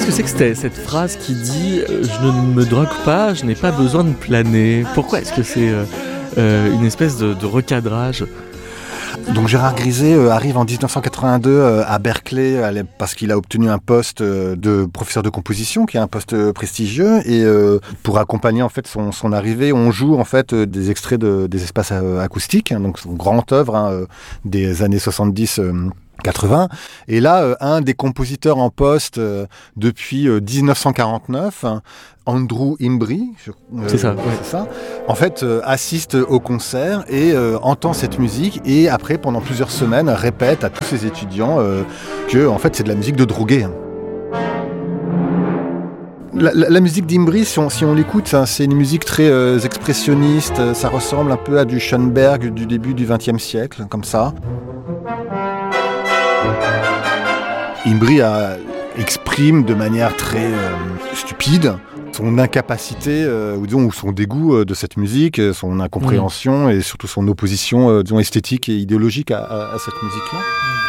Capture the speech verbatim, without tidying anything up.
Qu'est-ce que c'est que cette, cette phrase qui dit euh, « Je ne me drogue pas, je n'ai pas besoin de planer ». Pourquoi est-ce que c'est euh, euh, une espèce de, de recadrage ? Donc Gérard Griset euh, arrive en dix-neuf cent quatre-vingt-deux euh, à Berkeley euh, parce qu'il a obtenu un poste euh, de professeur de composition, qui est un poste euh, prestigieux. Et euh, pour accompagner en fait son, son arrivée, on joue en fait euh, des extraits de, des espaces euh, acoustiques, hein, donc son grande œuvre hein, euh, des années soixante-dix. Euh, quatre-vingts. Et là, euh, un des compositeurs en poste euh, depuis euh, dix-neuf cent quarante-neuf, hein, Andrew Imbrie, je, euh, c'est ça, ouais. c'est ça, en fait, euh, assiste au concert et euh, entend cette musique et après, pendant plusieurs semaines, répète à tous ses étudiants euh, que, en fait, c'est de la musique de drogué. Hein. La, la, la musique d'Imbrie, si on, si on l'écoute, hein, c'est une musique très euh, expressionniste, ça ressemble un peu à du Schoenberg du début du vingtième siècle, comme ça. Imbrie a, exprime de manière très euh, stupide son incapacité euh, ou, disons, ou son dégoût euh, de cette musique, son incompréhension mmh. et surtout son opposition euh, disons, esthétique et idéologique à, à, à cette musique-là.